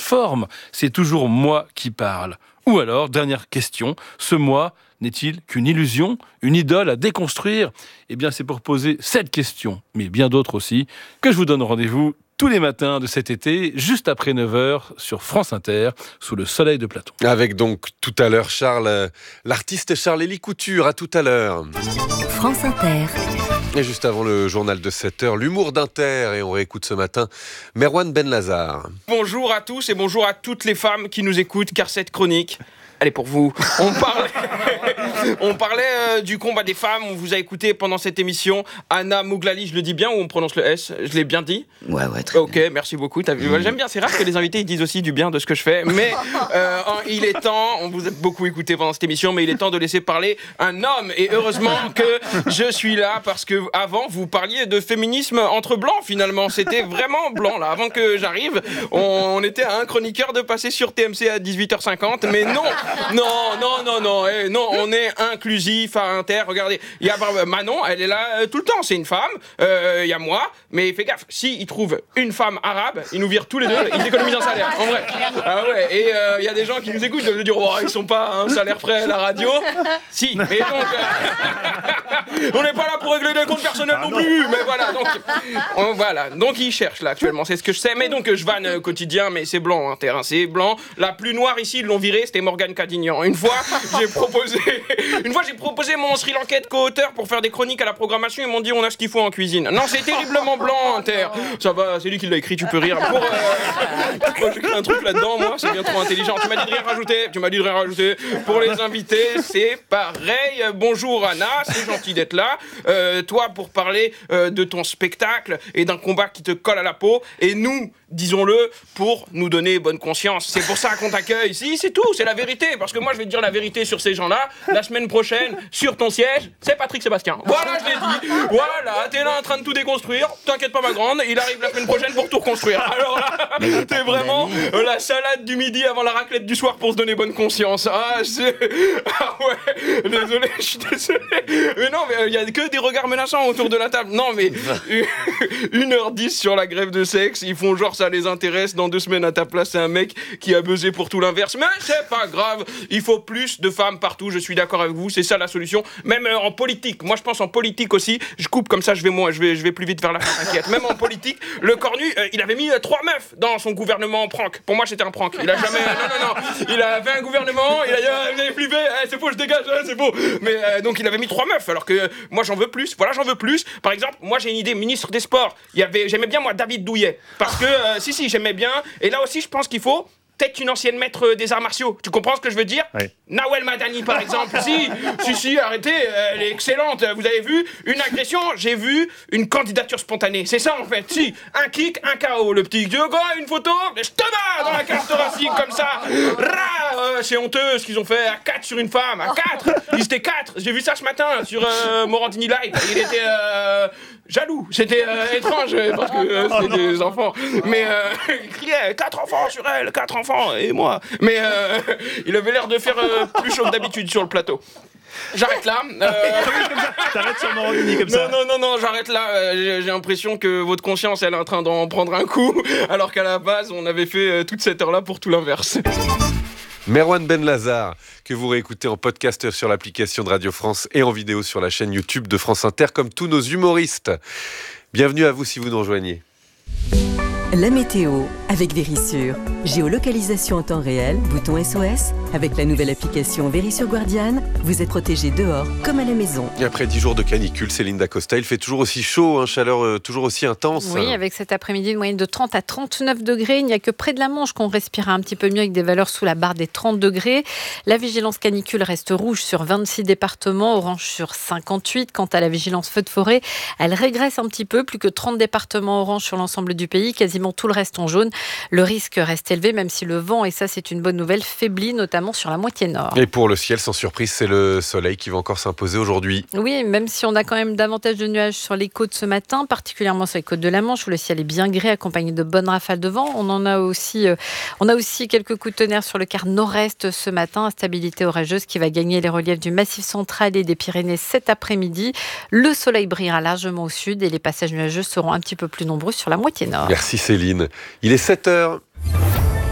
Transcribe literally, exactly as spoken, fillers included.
forme, c'est toujours moi qui parle. Ou alors, dernière question, ce moi n'est-il qu'une illusion, une idole à déconstruire ? Eh bien, c'est pour poser cette question, mais bien d'autres aussi, que je vous donne rendez-vous tous les matins de cet été, juste après neuf heures, sur France Inter, sous le soleil de Platon. Avec donc tout à l'heure Charles, euh, l'artiste Charles-Élie Couture, à tout à l'heure. France Inter. Et juste avant le journal de sept heures, l'humour d'Inter, et on réécoute ce matin Merwan Benlazar. Bonjour à tous et bonjour à toutes les femmes qui nous écoutent, car cette chronique, elle est pour vous. On parlait, on parlait euh, du combat des femmes, on vous a écouté pendant cette émission. Anna Mouglali, je le dis bien ou on prononce le S ? Je l'ai bien dit ? Ouais, ouais, très Ok, bien. merci beaucoup. T'as vu, mmh. J'aime bien, c'est rare que les invités ils disent aussi du bien de ce que je fais. Mais euh, il est temps, on vous a beaucoup écouté pendant cette émission, mais il est temps de laisser parler un homme. Et heureusement que je suis là, parce que avant vous parliez de féminisme entre blancs finalement. C'était vraiment blanc là. Avant que j'arrive, on, on était à un chroniqueur de passer sur T M C à dix-huit heures cinquante. Mais non, non, non, non, non, eh, non, on est inclusif à Inter. Regardez, il y a Manon, elle est là euh, tout le temps. C'est une femme. Il euh, y a moi, mais fais gaffe. Si il trouve une femme arabe, ils nous virent tous les deux. Ils économisent un salaire. En vrai. Ah ouais. Et il euh, y a des gens qui nous écoutent de dire, oh, ils sont pas à un salaire près à la radio. Si. Et donc, euh, on n'est pas là pour régler des comptes personnels ah non, non plus. Mais voilà. Donc, on, voilà. Donc ils cherchent là actuellement. C'est ce que je sais. Mais donc je vanne euh, quotidien, mais c'est blanc, Inter. Hein, c'est blanc. La plus noire ici, ils l'ont virée. C'était Morgane Cadignan. Une fois, j'ai proposé, une fois, j'ai proposé mon Sri Lankais de co-auteur pour faire des chroniques à la programmation. Ils m'ont dit, on a ce qu'il faut en cuisine. Non, c'est terriblement blanc, Inter. Ça va, c'est lui qui l'a écrit, tu peux rire. Pour, euh, moi, j'écris un truc là-dedans, moi, c'est bien trop intelligent. Tu m'as dit de rien rajouter. Tu m'as dit de rien rajouter. Pour les invités, c'est pareil. Bonjour Anna, c'est gentil d'être là. Euh, toi, pour parler euh, de ton spectacle et d'un combat qui te colle à la peau. Et nous, disons-le, pour nous donner bonne conscience. C'est pour ça qu'on t'accueille. Si, c'est tout, c'est la vérité. Parce que moi, je vais te dire la vérité sur ces gens-là. La semaine prochaine, sur ton siège, c'est Patrick Sébastien. Voilà, je l'ai dit. Voilà, t'es là en train de tout déconstruire. T'inquiète pas, ma grande, il arrive la semaine prochaine pour tout reconstruire. Alors là, t'es vraiment euh, la salade du midi avant la raclette du soir pour se donner bonne conscience. Ah, c'est... Ah ouais, désolé, je suis désolé. Mais non, mais il euh, y a que des regards menaçants autour de la table. Non, mais une heure dix sur la grève de sexe, ils font genre ça les intéresse. Dans deux semaines, à ta place, c'est un mec qui a buzzé pour tout l'inverse. Mais c'est pas grave, il faut plus de femmes partout, je suis d'accord avec vous, c'est ça la solution. Même euh, en politique, moi je pense en politique aussi, je coupe comme ça, je vais, moi, je vais, je vais plus vite vers la fin, t'inquiète. Même en politique, le Cornu, euh, il avait mis euh, trois meufs dans son gouvernement en prank. Pour moi, c'était un prank. Il a jamais... Non, non, non. Il a fait un gouvernement, il a dit, ah, vous avez flippé, eh, c'est faux, je dégage, eh, c'est faux. Mais euh, donc, il avait mis trois meufs, alors que euh, moi, j'en veux plus. Voilà, j'en veux plus. Par exemple, moi, j'ai une idée, ministre des Sports. Il y avait, j'aimais bien, moi, David Douillet. Parce que, euh, si, si, j'aimais bien. Et là aussi, je pense qu'il faut... peut-être une ancienne maître des arts martiaux. Tu comprends ce que je veux dire ? Oui. Nawel Madani, par exemple. si, si, si, arrêtez, elle est excellente. Vous avez vu une agression, j'ai vu une candidature spontanée. C'est ça, en fait. Si, un kick, un K O. Le petit Dieu, une photo, je te bats dans la cage thoracique, comme ça. Rah, euh, c'est honteux ce qu'ils ont fait à quatre sur une femme. À quatre. Ils étaient quatre. J'ai vu ça ce matin sur euh, Morandini Live. Il était... Euh, jaloux, c'était euh, étrange parce que euh, c'était des enfants, mais euh, il criait quatre enfants sur elle, quatre enfants et moi, mais euh, il avait l'air de faire euh, plus chaud que d'habitude sur le plateau. J'arrête là. Euh... T'arrêtes sur Morandini comme ça. Non, non, non, non, j'arrête là. Euh, j'ai, j'ai l'impression que votre conscience, elle est en train d'en prendre un coup, alors qu'à la base, on avait fait euh, toute cette heure-là pour tout l'inverse. Merwan Benlazar, que vous réécoutez en podcast sur l'application de Radio France et en vidéo sur la chaîne YouTube de France Inter, comme tous nos humoristes. Bienvenue à vous si vous nous rejoignez. La météo avec Vérissure. Géolocalisation en temps réel, bouton S O S. Avec la nouvelle application Vérissure Guardian, vous êtes protégé dehors comme à la maison. Et après dix jours de canicule, Céline Dacosta, il fait toujours aussi chaud, hein, chaleur euh, toujours aussi intense. Oui, avec cet après-midi une moyenne de trente à trente-neuf degrés. Il n'y a que près de la Manche qu'on respire un petit peu mieux avec des valeurs sous la barre des trente degrés. La vigilance canicule reste rouge sur vingt-six départements, orange sur cinquante-huit. Quant à la vigilance feu de forêt, elle régresse un petit peu, plus que trente départements orange sur l'ensemble du pays, quasiment tout le reste en jaune. Le risque reste élevé, même si le vent, et ça c'est une bonne nouvelle, faiblit notamment sur la moitié nord. Et pour le ciel, sans surprise, c'est le soleil qui va encore s'imposer aujourd'hui. Oui, même si on a quand même davantage de nuages sur les côtes ce matin, particulièrement sur les côtes de la Manche, où le ciel est bien gris, accompagné de bonnes rafales de vent. On en a aussi, euh, on a aussi quelques coups de tonnerre sur le quart nord-est ce matin, instabilité orageuse qui va gagner les reliefs du Massif central et des Pyrénées cet après-midi. Le soleil brillera largement au sud et les passages nuageux seront un petit peu plus nombreux sur la moitié nord. Merci Céline. Il est sept heures.